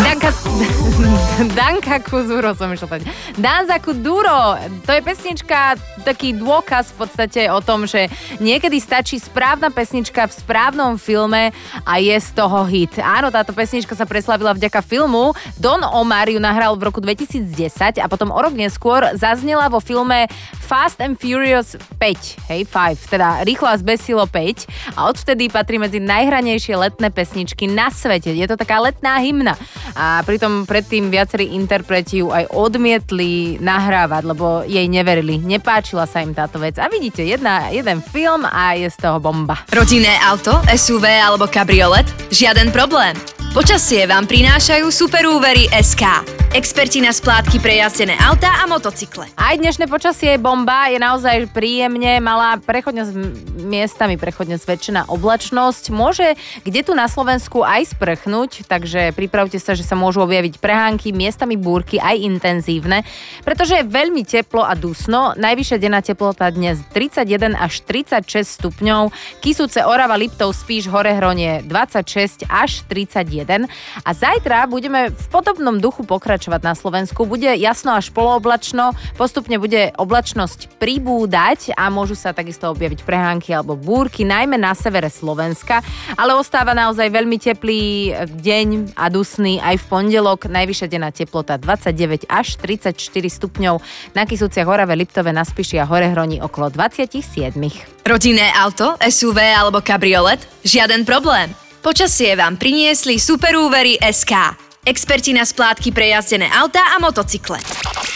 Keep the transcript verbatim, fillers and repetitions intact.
Danka, Danka Kuduro som išla povedať. Danza Kuduro, to je pesnička, taký dôkaz v podstate o tom, že niekedy stačí správna pesnička v správnom filme a je z toho hit. Áno, táto pesnička sa preslavila vďaka filmu. Don Omar ju nahral v roku dvetisícdesať a potom o rok neskôr zaznela vo filme Fast and Furious päť, hej, päť, teda Rýchlo a zbesilo päť a odvtedy patrí medzi najhranejšie letné pesničky na svete. Je to taká letná hymna. A pritom predtým viacerí interpreti ju aj odmietli nahrávať, lebo jej neverili. Nepáčila sa im táto vec. A vidíte, jedna, jeden film a je z toho bomba. Rodinné auto, es ú vé alebo kabriolet? Žiaden problém. Počasie vám prinášajú Superúvery es ká. Experti na splátky pre jazdené autá a motocykle. Aj dnešné počasie je bomba, je naozaj príjemne, malá prechodne s miestami, prechodne zväčšená oblačnosť. Môže kde tu na Slovensku aj sprchnúť, takže pripravte sa, že sa môžu objaviť prehánky, miestami búrky, aj intenzívne, pretože je veľmi teplo a dusno. Najvyššia denná teplota dnes tridsaťjeden až tridsaťšesť stupňov, Kisúce, Orava, Liptov, Spíš, Horehronie dvadsaťšesť až tridsaťjeden a zajtra budeme v podobnom duchu pokračovať na Slovensku. Bude jasno až polooblačno, postupne bude oblačnosť pribúdať a môžu sa takisto objaviť prehánky alebo búrky, najmä na severe Slovenska, ale ostáva naozaj veľmi teplý deň a dusný aj v pondelok. Najvyššia denná teplota dvadsaťdeväť až tridsaťštyri stupňov, na Kisúciach, Orave, Liptove, na Spiši a Horehroní okolo dvadsaťsedem. Rodinné auto, es ú vé alebo kabriolet? Žiaden problém. Počasie vám priniesli Superúvery es ká. Experti na splátky pre jazdené autá a motocykle.